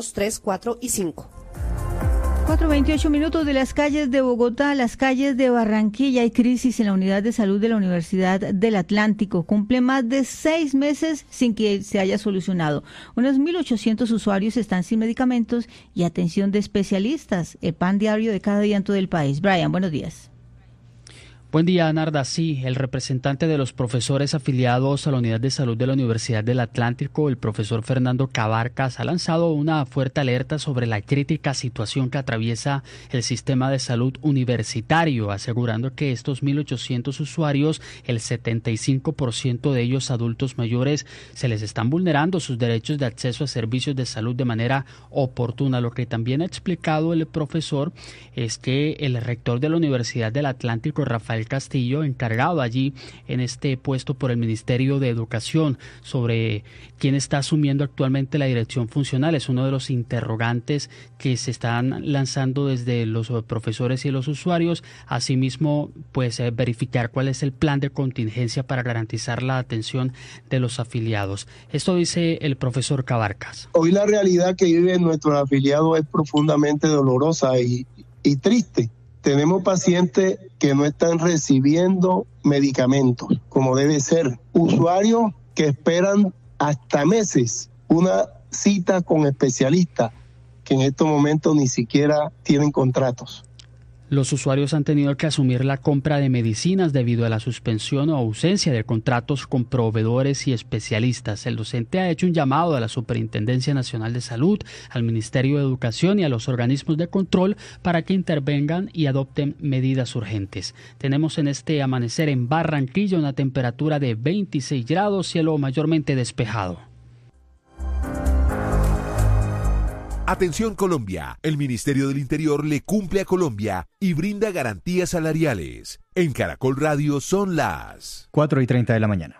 2, 3, 4 y 5. 4:28 de las calles de Bogotá a las calles de Barranquilla. Hay crisis en la unidad de salud de la Universidad del Atlántico. Cumple más de 6 meses sin que se haya solucionado. Unos 1.800 usuarios están sin medicamentos y atención de especialistas. El pan diario de cada día en todo el país. Brian, buenos días. Buen día, Narda. Sí, el representante de los profesores afiliados a la Unidad de Salud de la Universidad del Atlántico, el profesor Fernando Cabarcas, ha lanzado una fuerte alerta sobre la crítica situación que atraviesa el sistema de salud universitario, asegurando que estos 1.800 usuarios, el 75% de ellos adultos mayores, se les están vulnerando sus derechos de acceso a servicios de salud de manera oportuna. Lo que también ha explicado el profesor es que el rector de la Universidad del Atlántico, Rafael Castillo, encargado allí en este puesto por el Ministerio de Educación, sobre quién está asumiendo actualmente la dirección funcional. Es uno de los interrogantes que se están lanzando desde los profesores y los usuarios. Asimismo, pues verificar cuál es el plan de contingencia para garantizar la atención de los afiliados. Esto dice el profesor Cabarcas. Hoy la realidad que viven nuestros afiliados es profundamente dolorosa y triste. Tenemos pacientes que no están recibiendo medicamentos como debe ser. Usuarios que esperan hasta meses una cita con especialistas que en estos momentos ni siquiera tienen contratos. Los usuarios han tenido que asumir la compra de medicinas debido a la suspensión o ausencia de contratos con proveedores y especialistas. El docente ha hecho un llamado a la Superintendencia Nacional de Salud, al Ministerio de Educación y a los organismos de control para que intervengan y adopten medidas urgentes. Tenemos en este amanecer en Barranquilla una temperatura de 26 grados, cielo mayormente despejado. Atención Colombia, el Ministerio del Interior le cumple a Colombia y brinda garantías salariales. En Caracol Radio son las 4:30 de la mañana.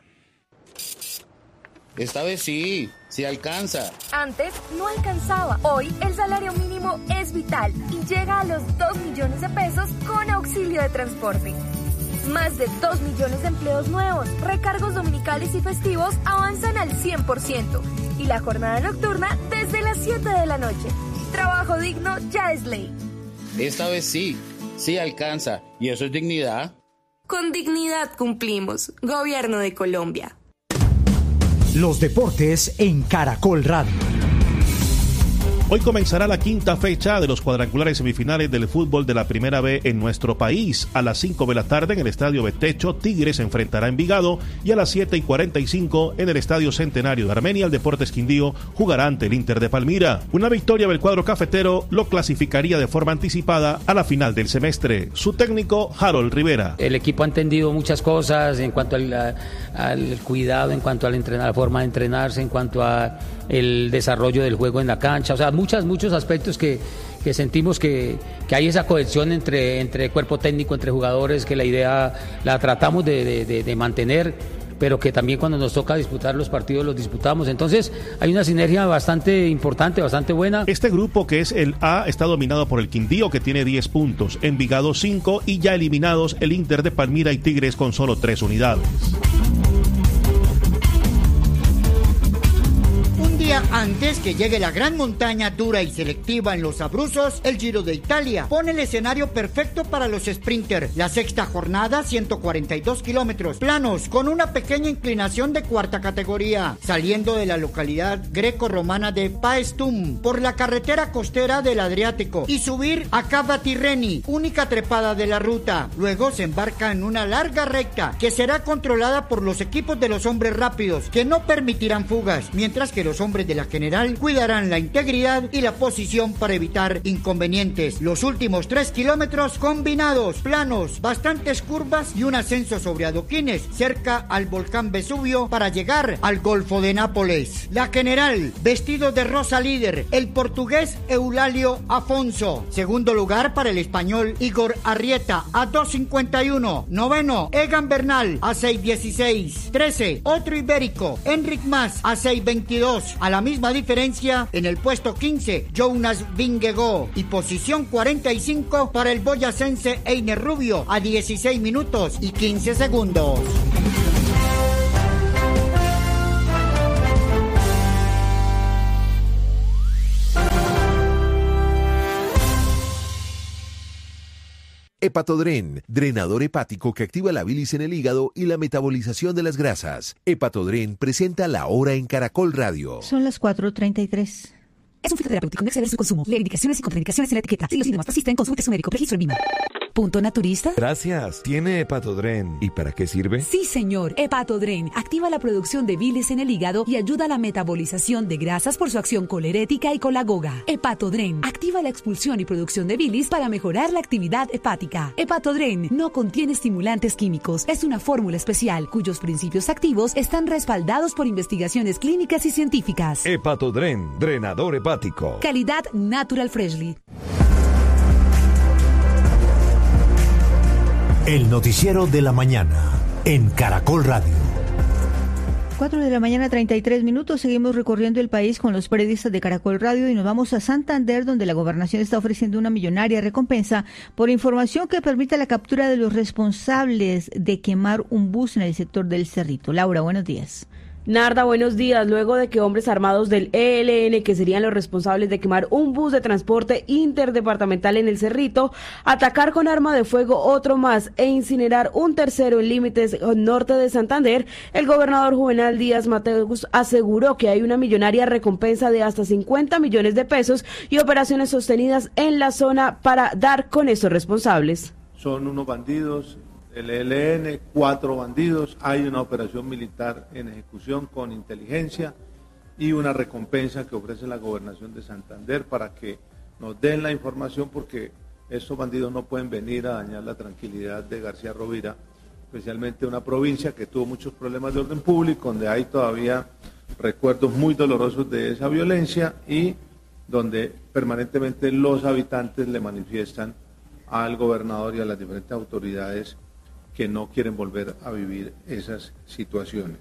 Esta vez sí alcanza. Antes no alcanzaba. Hoy el salario mínimo es vital y llega a los 2 millones de pesos con auxilio de transporte. Más de 2 millones de empleos nuevos, recargos dominicales y festivos avanzan al 100% y la jornada nocturna desde las 7 de la noche. Trabajo digno ya es ley. Esta vez sí alcanza. ¿Y eso es dignidad? Con dignidad cumplimos. Gobierno de Colombia. Los deportes en Caracol Radio. Hoy comenzará la quinta fecha de los cuadrangulares semifinales del fútbol de la Primera B en nuestro país. A las 5 de la tarde en el Estadio Betecho, Tigre se enfrentará a Envigado, y a las 7:45 en el Estadio Centenario de Armenia, el Deportes Quindío jugará ante el Inter de Palmira. Una victoria del cuadro cafetero lo clasificaría de forma anticipada a la final del semestre. Su técnico, Harold Rivera. El equipo ha entendido muchas cosas en cuanto al cuidado, en cuanto al entrenar, la forma de entrenarse, en cuanto a el desarrollo del juego en la cancha, o sea, muchos aspectos que sentimos que hay esa cohesión entre cuerpo técnico, entre jugadores, que la idea la tratamos de mantener, pero que también cuando nos toca disputar los partidos los disputamos. Entonces hay una sinergia bastante importante, bastante buena. Este grupo, que es el A, está dominado por el Quindío, que tiene 10 puntos, Envigado 5 y ya eliminados el Inter de Palmira y Tigres con solo 3 unidades. Antes que llegue la gran montaña dura y selectiva en los Abruzos, el Giro de Italia pone el escenario perfecto para los sprinters. La sexta jornada, 142 kilómetros planos con una pequeña inclinación de cuarta categoría, saliendo de la localidad greco-romana de Paestum por la carretera costera del Adriático y subir a Cava Tirreni, única trepada de la ruta. Luego se embarca en una larga recta que será controlada por los equipos de los hombres rápidos, que no permitirán fugas, mientras que los hombres de la general cuidarán la integridad y la posición para evitar inconvenientes. Los últimos 3 kilómetros combinados, planos, bastantes curvas y un ascenso sobre adoquines cerca al volcán Vesubio para llegar al Golfo de Nápoles. La general, vestido de rosa líder, el portugués Eulalio Afonso. Segundo lugar para el español Igor Arrieta a 2:51. Noveno, Egan Bernal a 6:16. 13, otro ibérico, Enric Mas a 6:22. A la misma diferencia, en el puesto 15, Jonas Vingegaard, y posición 45 para el boyacense Einer Rubio a 16 minutos y 15 segundos. Hepatodren, drenador hepático que activa la bilis en el hígado y la metabolización de las grasas. Hepatodren presenta La Hora en Caracol Radio. Son las 4:33. Es un fitoterapéutico, no exceder su consumo. Lee indicaciones y contraindicaciones en la etiqueta. Si los síntomas persisten, consulte a su médico. Registro en VIMA. ¿Punto naturista? Gracias. ¿Tiene Hepatodren? ¿Y para qué sirve? Sí, señor. Hepatodren activa la producción de bilis en el hígado y ayuda a la metabolización de grasas por su acción colerética y colagoga. Hepatodren activa la expulsión y producción de bilis para mejorar la actividad hepática. Hepatodren no contiene estimulantes químicos. Es una fórmula especial cuyos principios activos están respaldados por investigaciones clínicas y científicas. Hepatodren, drenador hepático. Calidad Natural Freshly. El noticiero de la mañana en Caracol Radio. 4:33 a.m. Seguimos recorriendo el país con los periodistas de Caracol Radio y nos vamos a Santander, donde la gobernación está ofreciendo una millonaria recompensa por información que permita la captura de los responsables de quemar un bus en el sector del Cerrito. Laura, buenos días. Narda, buenos días. Luego de que hombres armados del ELN, que serían los responsables de quemar un bus de transporte interdepartamental en el Cerrito, atacar con arma de fuego otro más e incinerar un tercero en límites norte de Santander, el gobernador Juvenal Díaz Mateus aseguró que hay una millonaria recompensa de hasta 50 millones de pesos y operaciones sostenidas en la zona para dar con estos responsables. Son unos bandidos. El ELN, 4 bandidos, hay una operación militar en ejecución con inteligencia y una recompensa que ofrece la Gobernación de Santander para que nos den la información, porque estos bandidos no pueden venir a dañar la tranquilidad de García Rovira, especialmente una provincia que tuvo muchos problemas de orden público, donde hay todavía recuerdos muy dolorosos de esa violencia y donde permanentemente los habitantes le manifiestan al gobernador y a las diferentes autoridades que no quieren volver a vivir esas situaciones.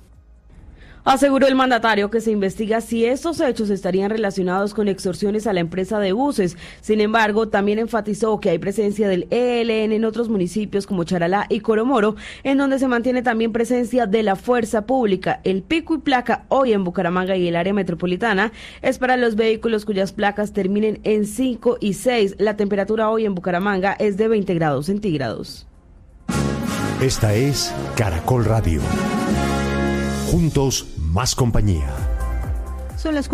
Aseguró el mandatario que se investiga si estos hechos estarían relacionados con extorsiones a la empresa de buses. Sin embargo, también enfatizó que hay presencia del ELN en otros municipios como Charalá y Coromoro, en donde se mantiene también presencia de la fuerza pública. El pico y placa hoy en Bucaramanga y el área metropolitana es para los vehículos cuyas placas terminen en 5 y 6. La temperatura hoy en Bucaramanga es de 20 grados centígrados. Esta es Caracol Radio. Juntos, más compañía. Son las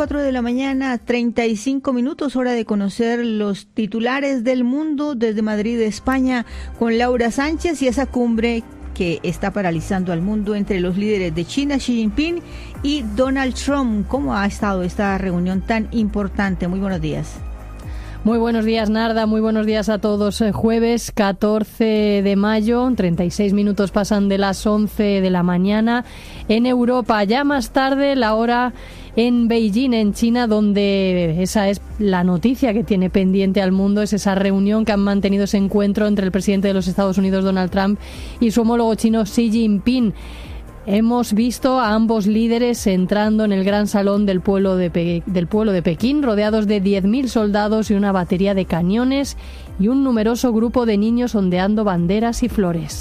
4:35 a.m, hora de conocer los titulares del mundo desde Madrid, España, con Laura Sánchez y esa cumbre que está paralizando al mundo entre los líderes de China, Xi Jinping, y Donald Trump. ¿Cómo ha estado esta reunión tan importante? Muy buenos días. Muy buenos días, Narda. Muy buenos días a todos. Jueves 14 de mayo, 36 minutos pasan de las 11 de la mañana. En Europa, ya más tarde, la hora en Beijing, en China, donde esa es la noticia que tiene pendiente al mundo, es esa reunión que han mantenido, ese encuentro entre el presidente de los Estados Unidos, Donald Trump, y su homólogo chino, Xi Jinping. Hemos visto a ambos líderes entrando en el gran salón del pueblo de Pekín, rodeados de 10.000 soldados y una batería de cañones y un numeroso grupo de niños ondeando banderas y flores.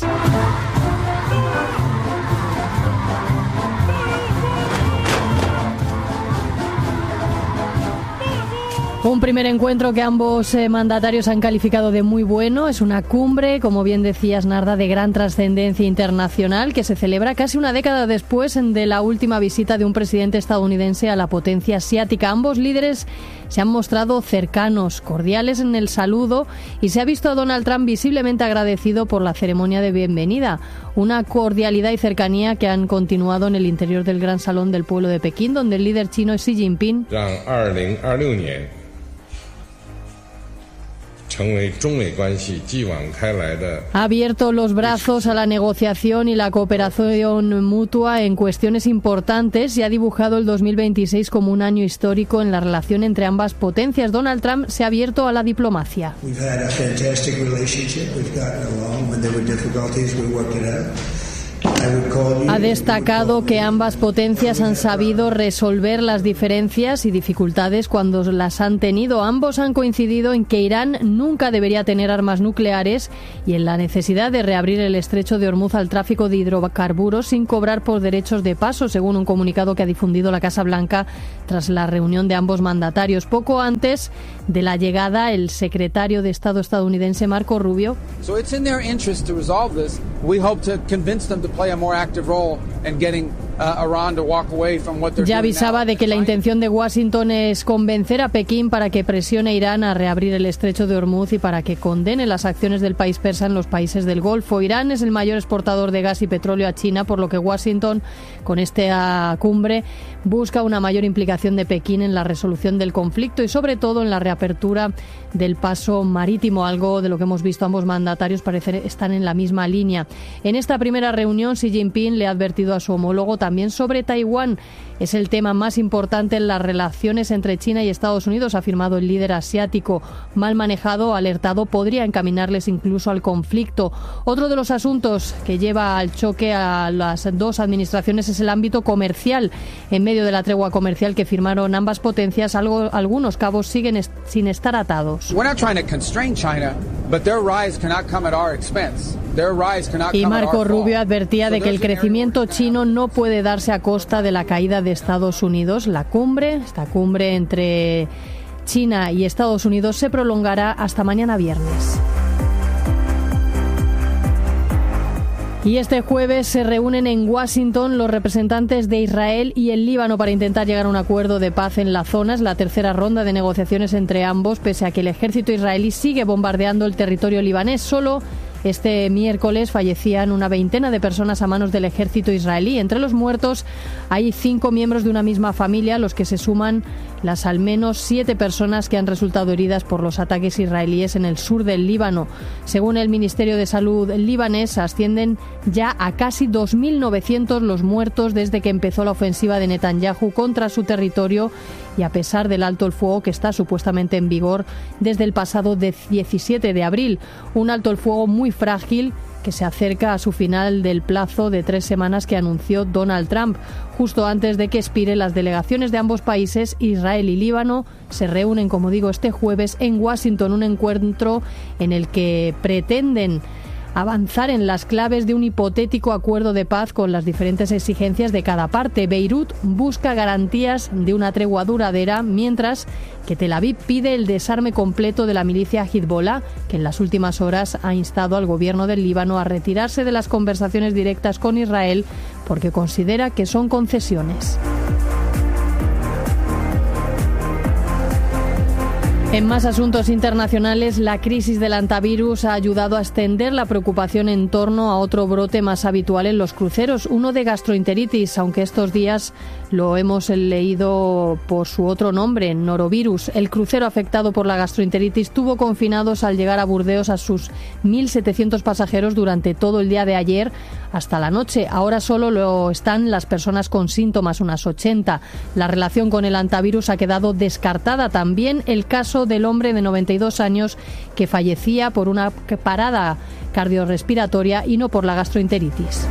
Un primer encuentro que ambos mandatarios han calificado de muy bueno. Es una cumbre, como bien decías, Narda, de gran trascendencia internacional que se celebra casi una década después de la última visita de un presidente estadounidense a la potencia asiática. Ambos líderes se han mostrado cercanos, cordiales en el saludo y se ha visto a Donald Trump visiblemente agradecido por la ceremonia de bienvenida. Una cordialidad y cercanía que han continuado en el interior del Gran Salón del Pueblo de Pekín, donde el líder chino Xi Jinping ha abierto los brazos a la negociación y la cooperación mutua en cuestiones importantes y ha dibujado el 2026 como un año histórico en la relación entre ambas potencias. Donald Trump se ha abierto a la diplomacia. Ha destacado que ambas potencias han sabido resolver las diferencias y dificultades cuando las han tenido. Ambos han coincidido en que Irán nunca debería tener armas nucleares y en la necesidad de reabrir el estrecho de Hormuz al tráfico de hidrocarburos sin cobrar por derechos de paso, según un comunicado que ha difundido la Casa Blanca tras la reunión de ambos mandatarios. Poco antes de la llegada, el secretario de Estado estadounidense Marco Rubio ya avisaba de que la intención de Washington es convencer a Pekín para que presione a Irán a reabrir el estrecho de Hormuz y para que condene las acciones del país persa en los países del Golfo. Irán es el mayor exportador de gas y petróleo a China, por lo que Washington, con esta cumbre, busca una mayor implicación de Pekín en la resolución del conflicto y sobre todo en la reapertura del paso marítimo, algo de lo que hemos visto ambos mandatarios parecer están en la misma línea. En esta primera reunión, Xi Jinping le ha advertido a su homólogo también sobre Taiwán. Es el tema más importante en las relaciones entre China y Estados Unidos, ha afirmado el líder asiático. Mal manejado, alertado, podría encaminarles incluso al conflicto. Otro de los asuntos que lleva al choque a las dos administraciones es el ámbito comercial. En medio de la tregua comercial que firmaron ambas potencias, algunos cabos siguen sin estar atados. Y Marco Rubio advertía de que el crecimiento chino no puede darse a costa de la caída de Estados Unidos. Esta cumbre entre China y Estados Unidos se prolongará hasta mañana viernes. Y este jueves se reúnen en Washington los representantes de Israel y el Líbano para intentar llegar a un acuerdo de paz en la zona. Es la tercera ronda de negociaciones entre ambos, pese a que el ejército israelí sigue bombardeando el territorio libanés. Solo este miércoles fallecían una veintena de personas a manos del ejército israelí. Entre los muertos hay 5 miembros de una misma familia, a los que se suman las al menos 7 personas que han resultado heridas por los ataques israelíes en el sur del Líbano. Según el Ministerio de Salud libanés, ascienden ya a casi 2.900 los muertos desde que empezó la ofensiva de Netanyahu contra su territorio, y a pesar del alto el fuego que está supuestamente en vigor desde el pasado 17 de abril. Un alto el fuego muy frágil que se acerca a su final del plazo de 3 semanas que anunció Donald Trump. Justo antes de que expire, las delegaciones de ambos países, Israel y Líbano, se reúnen, como digo, este jueves en Washington, un encuentro en el que pretenden avanzar en las claves de un hipotético acuerdo de paz con las diferentes exigencias de cada parte. Beirut busca garantías de una tregua duradera, mientras que Tel Aviv pide el desarme completo de la milicia Hezbollah, que en las últimas horas ha instado al gobierno del Líbano a retirarse de las conversaciones directas con Israel porque considera que son concesiones. En más asuntos internacionales, la crisis del hantavirus ha ayudado a extender la preocupación en torno a otro brote más habitual en los cruceros, uno de gastroenteritis, aunque estos días lo hemos leído por su otro nombre, norovirus. El crucero afectado por la gastroenteritis tuvo confinados al llegar a Burdeos a sus 1.700 pasajeros durante todo el día de ayer hasta la noche. Ahora solo lo están las personas con síntomas, unas 80. La relación con el hantavirus ha quedado descartada. También el caso del hombre de 92 años que fallecía por una parada cardiorrespiratoria y no por la gastroenteritis.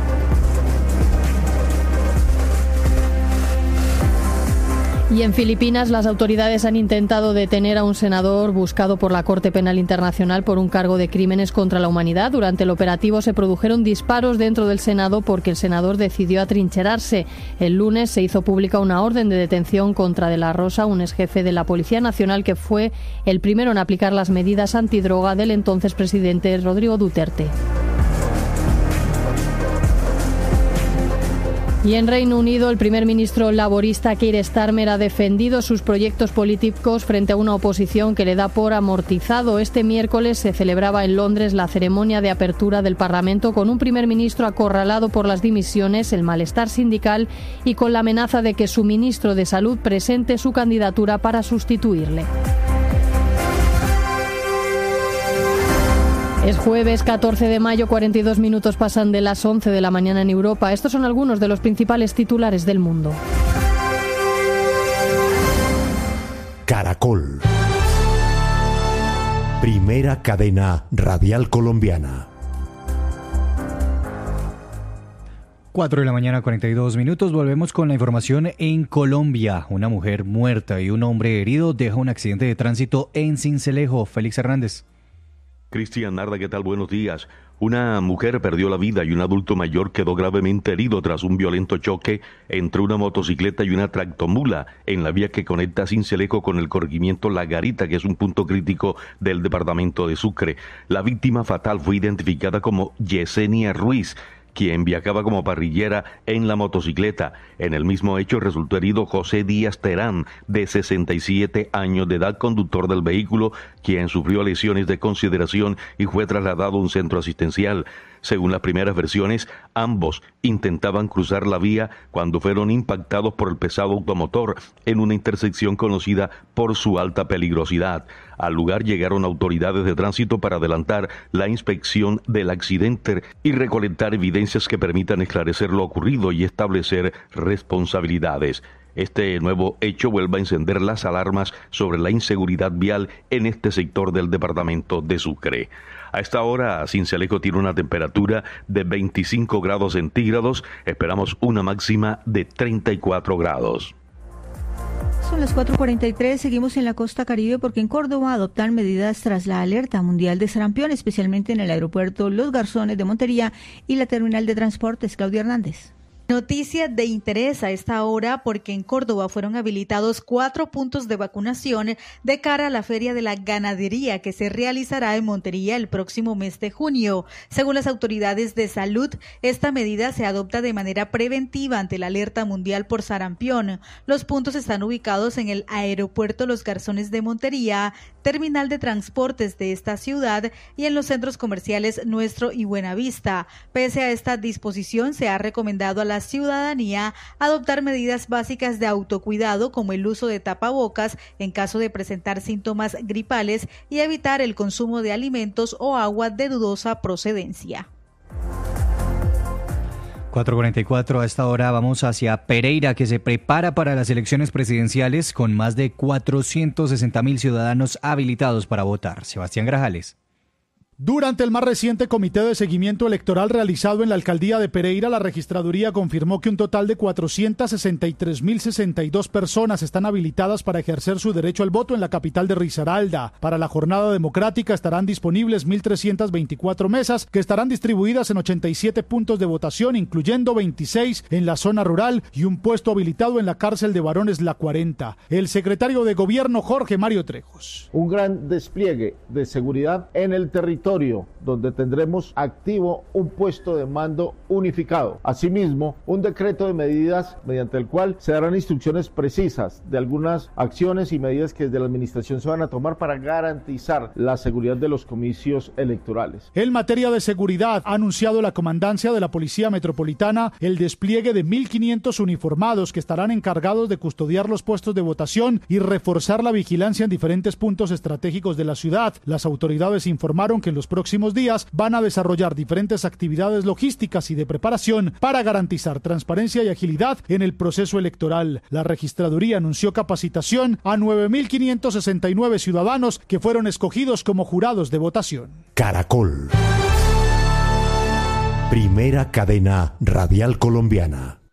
Y en Filipinas, las autoridades han intentado detener a un senador buscado por la Corte Penal Internacional por un cargo de crímenes contra la humanidad. Durante el operativo se produjeron disparos dentro del Senado porque el senador decidió atrincherarse. El lunes se hizo pública una orden de detención contra De la Rosa, un exjefe de la Policía Nacional que fue el primero en aplicar las medidas antidroga del entonces presidente Rodrigo Duterte. Y en Reino Unido, el primer ministro laborista Keir Starmer ha defendido sus proyectos políticos frente a una oposición que le da por amortizado. Este miércoles se celebraba en Londres la ceremonia de apertura del Parlamento con un primer ministro acorralado por las dimisiones, el malestar sindical y con la amenaza de que su ministro de Salud presente su candidatura para sustituirle. Es jueves 14 de mayo, 42 minutos pasan de las 11 de la mañana en Europa. Estos son algunos de los principales titulares del mundo. Caracol. Primera cadena radial colombiana. 4 de la mañana, 42 minutos. Volvemos con la información en Colombia. Una mujer muerta y un hombre herido deja un accidente de tránsito en Sincelejo. Félix Hernández. Cristian, Narda, ¿qué tal? Buenos días. Una mujer perdió la vida y un adulto mayor quedó gravemente herido tras un violento choque entre una motocicleta y una tractomula en la vía que conecta Sincelejo con el corregimiento La Garita, que es un punto crítico del departamento de Sucre. La víctima fatal fue identificada como Yesenia Ruiz, quien viajaba como parrillera en la motocicleta. En el mismo hecho resultó herido José Díaz Terán, de 67 años de edad, conductor del vehículo, quien sufrió lesiones de consideración y fue trasladado a un centro asistencial. Según las primeras versiones, ambos intentaban cruzar la vía cuando fueron impactados por el pesado automotor en una intersección conocida por su alta peligrosidad. Al lugar llegaron autoridades de tránsito para adelantar la inspección del accidente y recolectar evidencias que permitan esclarecer lo ocurrido y establecer responsabilidades. Este nuevo hecho vuelve a encender las alarmas sobre la inseguridad vial en este sector del departamento de Sucre. A esta hora, Sincelejo tiene una temperatura de 25 grados centígrados. Esperamos una máxima de 34 grados. Son las 4:43, seguimos en la costa Caribe porque en Córdoba adoptan medidas tras la alerta mundial de sarampión, especialmente en el aeropuerto Los Garzones de Montería y la terminal de transportes. Claudia Hernández. Noticia de interés a esta hora porque en Córdoba fueron habilitados 4 puntos de vacunación de cara a la Feria de la Ganadería que se realizará en Montería el próximo mes de junio. Según las autoridades de salud, esta medida se adopta de manera preventiva ante la alerta mundial por sarampión. Los puntos están ubicados en el aeropuerto Los Garzones de Montería, terminal de transportes de esta ciudad y en los centros comerciales Nuestro y Buenavista. Pese a esta disposición, se ha recomendado a la ciudadanía adoptar medidas básicas de autocuidado como el uso de tapabocas en caso de presentar síntomas gripales y evitar el consumo de alimentos o agua de dudosa procedencia. 4:44, a esta hora vamos hacia Pereira, que se prepara para las elecciones presidenciales con más de 460.000 ciudadanos habilitados para votar. Sebastián Grajales. Durante el más reciente comité de seguimiento electoral realizado en la alcaldía de Pereira, la registraduría confirmó que un total de 463.062 personas están habilitadas para ejercer su derecho al voto en la capital de Risaralda. Para la jornada democrática estarán disponibles 1.324 mesas que estarán distribuidas en 87 puntos de votación, incluyendo 26 en la zona rural y un puesto habilitado en la cárcel de varones La 40. El secretario de Gobierno, Jorge Mario Trejos. Un gran despliegue de seguridad en el territorio, donde tendremos activo un puesto de mando unificado. Asimismo, un decreto de medidas mediante el cual se darán instrucciones precisas de algunas acciones y medidas que desde la administración se van a tomar para garantizar la seguridad de los comicios electorales. En materia de seguridad, ha anunciado la comandancia de la Policía Metropolitana el despliegue de 1.500 uniformados que estarán encargados de custodiar los puestos de votación y reforzar la vigilancia en diferentes puntos estratégicos de la ciudad. Las autoridades informaron que en los próximos días van a desarrollar diferentes actividades logísticas y de preparación para garantizar transparencia y agilidad en el proceso electoral. La registraduría anunció capacitación a 9.569 ciudadanos que fueron escogidos como jurados de votación. Caracol. Primera cadena radial colombiana.